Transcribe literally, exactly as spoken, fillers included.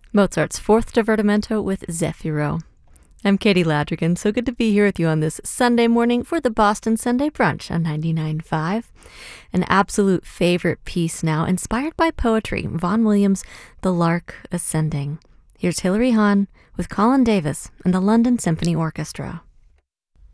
Mozart's Fourth Divertimento with Zefiro. I'm Katie Ladrigan, so good to be here with you on this Sunday morning for the Boston Sunday Brunch on ninety-nine point five. An absolute favorite piece now, inspired by poetry, Vaughan Williams' The Lark Ascending. Here's Hilary Hahn with Colin Davis and the London Symphony Orchestra.